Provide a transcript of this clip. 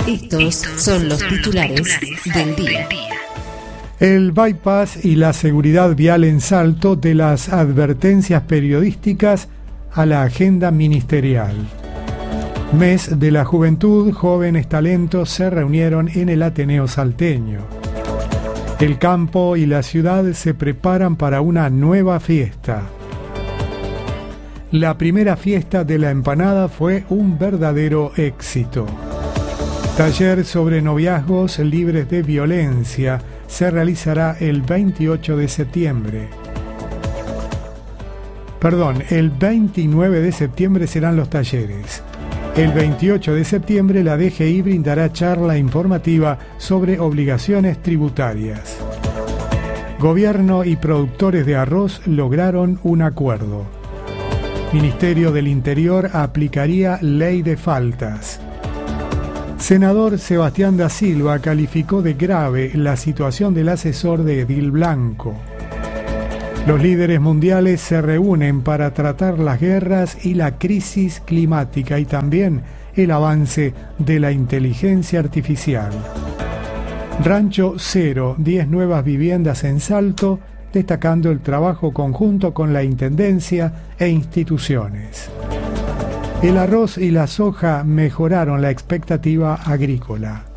Estos son los titulares del día. El bypass y la seguridad vial en Salto, de las advertencias periodísticas a la agenda ministerial. Mes de la Juventud, jóvenes talentos se reunieron en el Ateneo Salteño. El campo y la ciudad se preparan para una nueva fiesta. La primera fiesta de la empanada fue un verdadero éxito. Taller sobre noviazgos libres de violencia se realizará el 28 de septiembre. El 29 de septiembre serán los talleres. El 28 de septiembre la DGI brindará charla informativa sobre obligaciones tributarias. Gobierno y productores de arroz lograron un acuerdo. Ministerio del Interior aplicaría ley de faltas. Senador Sebastián da Silva calificó de grave la situación del asesor de Edil Blanco. Los líderes mundiales se reúnen para tratar las guerras y la crisis climática y también el avance de la inteligencia artificial. Rancho Cero, 10 nuevas viviendas en Salto, destacando el trabajo conjunto con la Intendencia e instituciones. El arroz y la soja mejoraron la expectativa agrícola.